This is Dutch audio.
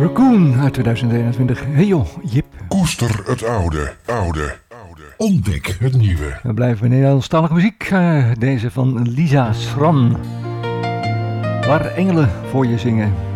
Raccoon uit 2021. Hey joh, Jip. Koester het oude. Ontdek het nieuwe. We blijven in Nederlandstalige muziek. Deze van Lisa Schram. Waar engelen voor je zingen.